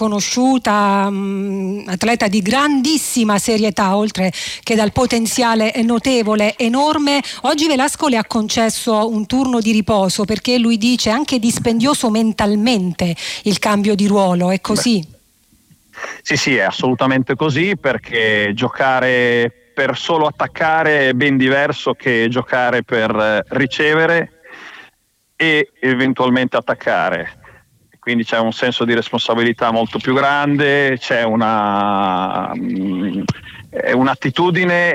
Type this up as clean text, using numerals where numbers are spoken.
conosciuta, atleta di grandissima serietà, oltre che dal potenziale notevole, enorme. Oggi Velasco le ha concesso un turno di riposo perché lui dice anche dispendioso mentalmente il cambio di ruolo, è così? Sì, è assolutamente così, perché giocare per solo attaccare è ben diverso che giocare per ricevere e eventualmente attaccare. Quindi c'è un senso di responsabilità molto più grande, c'è un'attitudine